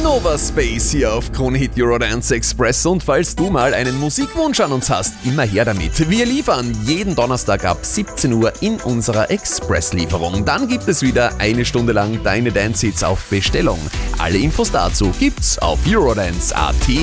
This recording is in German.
Nova Space hier auf Krone Hit Eurodance Express. Und falls du mal einen Musikwunsch an uns hast, immer her damit. Wir liefern jeden Donnerstag ab 17 Uhr in unserer Express-Lieferung. Dann gibt es wieder eine Stunde lang deine Dance-Hits auf Bestellung. Alle Infos dazu gibt's auf eurodance.at.